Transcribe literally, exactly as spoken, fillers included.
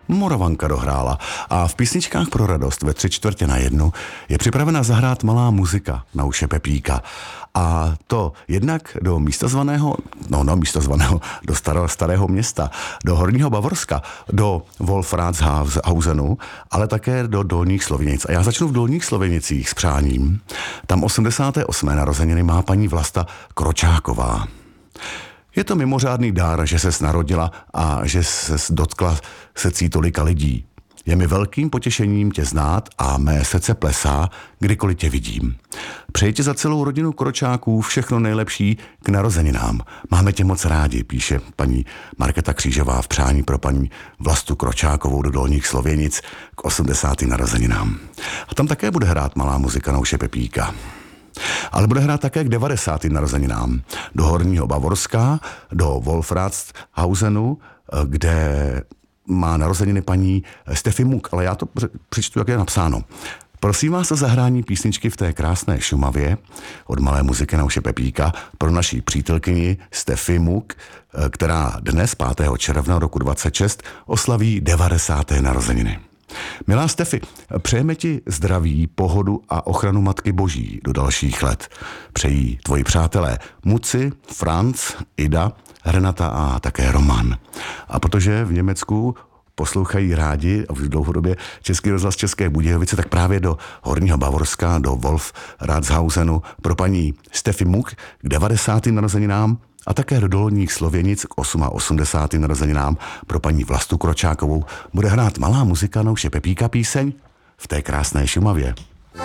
Moravanka dohrála a v písničkách pro radost ve tři čtvrtě na jednu je připravena zahrát malá muzika na uše Pepíka. A to jednak do místa zvaného, no, no místa zvaného, do starého, starého města, do Horního Bavorska, do Wolfratshausenu, ale také do Dolních Slověnic. A já začnu v Dolních Slověnicích s přáním. Tam osmdesáté osmé narozeniny má paní Vlasta Kročáková. Je to mimořádný dár, že ses narodila a že ses dotkla srdcí tolika lidí. Je mi velkým potěšením tě znát a mé srdce plesá, kdykoliv tě vidím. Přeji ti za celou rodinu Kročáků všechno nejlepší k narozeninám. Máme tě moc rádi, píše paní Markéta Křížová v přání pro paní Vlastu Kročákovou do Dolních Slověnic k osmdesátým narozeninám. A tam také bude hrát malá muzika na uše Pepíka. Ale bude hrát také k devadesátým narozeninám. Do Horního Bavorska, do Wolfratshausenu, kde má narozeniny paní Steffi Muck, ale já to přečtu, jak je napsáno. Prosím vás o zahrání písničky v té krásné Šumavě od malé muziky na uše Pepíka pro naší přítelkyni Steffi Muck, která dnes pátého června roku dvacet šest oslaví devadesáté narozeniny. Milá Steffi, přejeme ti zdraví, pohodu a ochranu Matky Boží do dalších let. Přejí tvoji přátelé Muci, Franz, Ida, Renata a také Roman. A protože v Německu poslouchají rádi a už dlouhodobě Český rozhlas České Budějovice, tak právě do Horního Bavorska, do Wolfratshausenu pro paní Steffi Muck k devadesátým narozeninám a také do Dolních Slověnic k osmdesátým narozeninám pro paní Vlastu Kročákovou bude hrát malá muzika na uše Pepíka píseň v té krásné Šumavě.